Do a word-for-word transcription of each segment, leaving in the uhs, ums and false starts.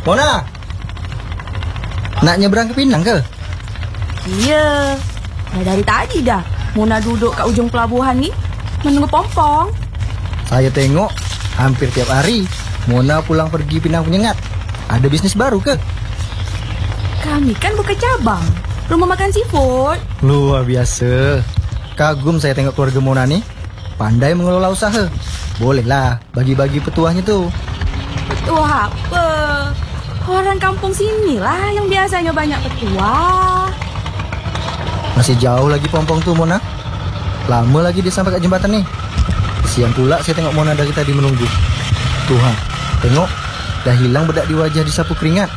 Mona, nak nyebrang ke Pinang ke? Iya, nah, dari tadi dah Mona duduk kat ujung pelabuhan ni menunggu Pompong. Saya tengok hampir tiap hari Mona pulang pergi Pinang Penyengat. Ada bisnis baru ke? Kami kan buka cabang rumah makan seafood. Luar biasa. Kagum saya tengok keluarga Mona nih. Pandai mengelola usaha. Bolehlah bagi-bagi petuahnya tuh. Petuah apa? Orang kampung sinilah yang biasanya banyak petuah. Masih jauh lagi Pompong tuh Mona. Lama lagi dia sampai kat jembatan nih. Siang pula saya tengok Mona dari tadi menunggu. Tuhan, tengok dah hilang bedak di wajah disapu keringat.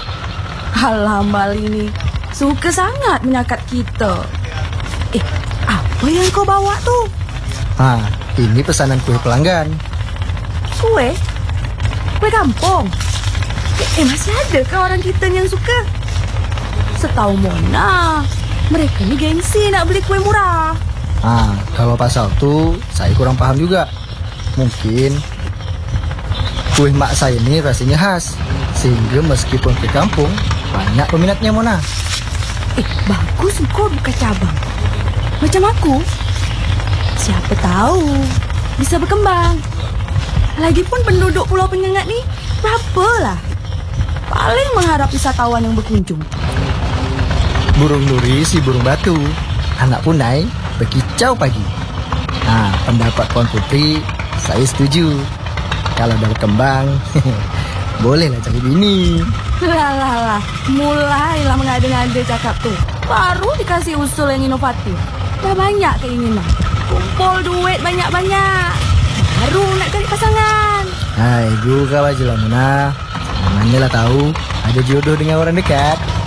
Alah, Mbak ini suka sangat menyakat kita. Eh, apa yang kau bawa tuh? Ah, ini pesanan kue pelanggan. Kue? Kue kampung? Eh, eh masih ada ke orang kita yang suka? Setahu Mona, mereka ni gengsi nak beli kue murah. Ah, kalau pasal tuh saya kurang paham juga. Mungkin kue mak saya ini rasanya khas, sehingga meskipun ke kampung banyak peminatnya Mona. Eh, bagus kau buka cabang macam aku. Siapa tahu bisa berkembang. Lagipun penduduk Pulau Penyengat ni berapalah? Paling mengharap wisatawan yang berkunjung. Burung nuri si burung batu, anak punai berkicau pagi. Nah, pendapat Puan Putri saya setuju. Kalau dah berkembang, bolehlah cari bini. Lah lah lah, mulailah mengada-ngada cakap tu. Baru dikasih usul yang inovatif. Dah banyak keinginan. Kumpul duit banyak-banyak, baru nak cari pasangan. Hai, gurau aja lah Mona. Namanya lah tahu ada jodoh dengan orang dekat.